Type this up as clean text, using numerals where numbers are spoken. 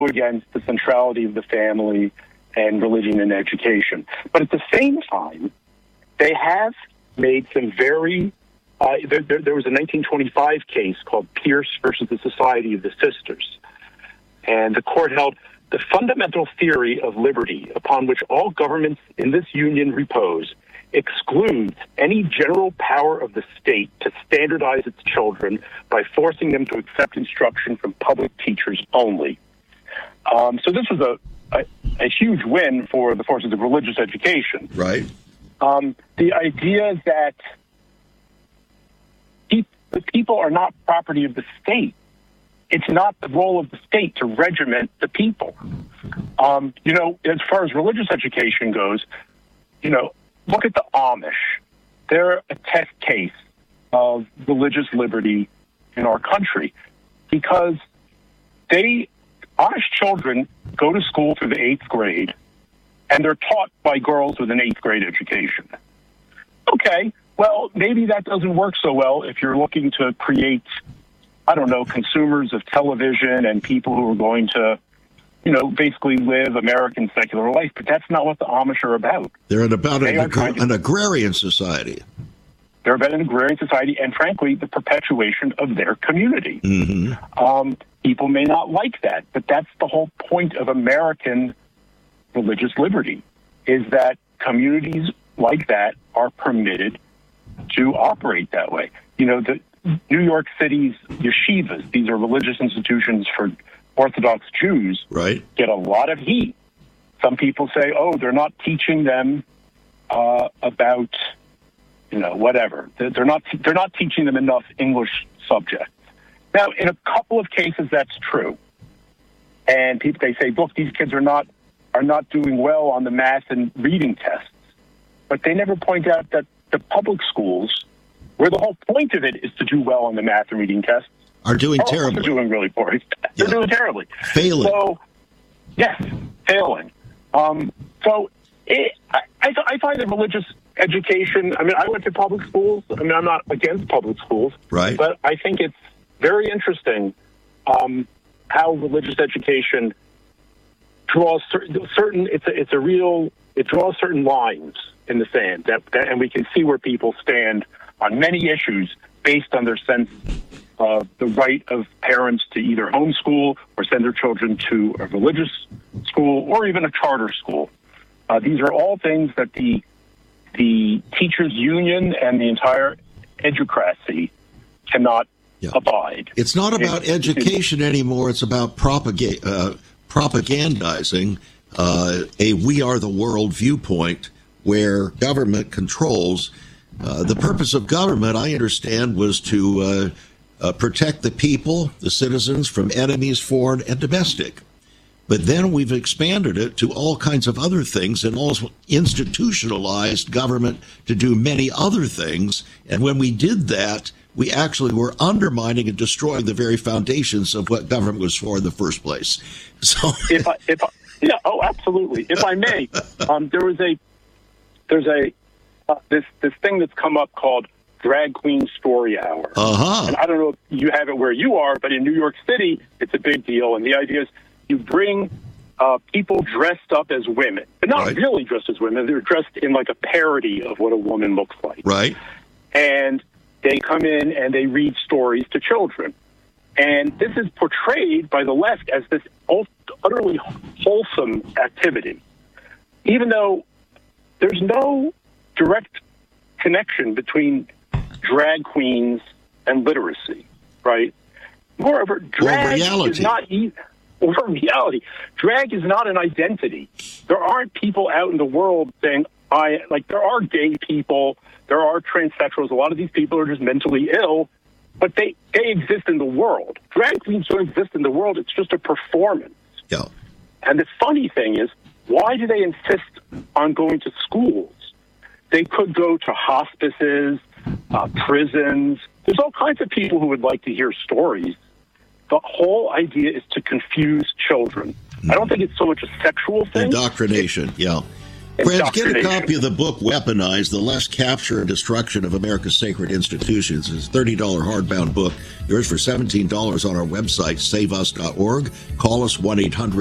against the centrality of the family and religion and education. But at the same time, they have made some very... there was a 1925 case called Pierce versus the Society of the Sisters. And the court held the fundamental theory of liberty upon which all governments in this union repose excludes any general power of the state to standardize its children by forcing them to accept instruction from public teachers only. So this was a huge win for the forces of religious education. Right. The idea that the people are not property of the state. It's not the role of the state to regiment the people. As far as religious education goes, look at the Amish. They're a test case of religious liberty in our country because Amish children go to school through the 8th grade and they're taught by girls with an 8th grade education. Okay, well, maybe that doesn't work so well if you're looking to create, consumers of television and people who are going to, basically live American secular life. But that's not what the Amish are about. They're about an agrarian society. They're about an agrarian society and, frankly, the perpetuation of their community. Mm-hmm. People may not like that, but that's the whole point of American religious liberty, is that communities like that are permitted to operate that way. The New York City's yeshivas, these are religious institutions for Orthodox Jews, right, get a lot of heat. Some people say, they're not teaching them about, whatever. They're not teaching them enough English subjects. Now, in a couple of cases, that's true. And they say, look, these kids are not doing well on the math and reading tests. But they never point out that the public schools, where the whole point of it is to do well on the math and reading tests, are doing terribly. They're doing really poorly. They're doing terribly. Failing. So, yes, failing. I find that religious education, I went to public schools. I'm not against public schools. Right. But I think it's very interesting how religious education draws it draws certain lines in the sand, and we can see where people stand on many issues based on their sense of the right of parents to either homeschool or send their children to a religious school or even a charter school. These are all things that the teachers' union and the entire educracy cannot abide. It's not about education anymore. It's about propagandizing a "we are the world" viewpoint where government controls. The purpose of government, I understand, was to protect the people, the citizens, from enemies, foreign and domestic. But then we've expanded it to all kinds of other things and also institutionalized government to do many other things. And when we did that, we actually were undermining and destroying the very foundations of what government was for in the first place. So, absolutely. If I may, there's this thing that's come up called Drag Queen Story Hour. Uh-huh. And I don't know if you have it where you are, but in New York City, it's a big deal. And the idea is you bring people dressed up as women, but not really dressed as women. They're dressed in like a parody of what a woman looks like. Right. And they come in and they read stories to children. And this is portrayed by the left as this utterly wholesome activity, even though there's no direct connection between drag queens and literacy, right? Moreover, drag is not or reality. Drag is not an identity. There aren't people out in the world saying, there are gay people, there are transsexuals. A lot of these people are just mentally ill, but they exist in the world. Drag queens don't exist in the world. It's just a performance. Yeah. And the funny thing is, why do they insist on going to schools? They could go to hospices, prisons. There's all kinds of people who would like to hear stories. The whole idea is to confuse children. I don't think it's so much a sexual thing. Indoctrination, yeah. Friends, get a indoctrination. copy of the book Weaponized, The Less Capture and Destruction of America's Sacred Institutions. It's a $30 hardbound book. Yours for $17 on our website, saveus.org. Call us 1-800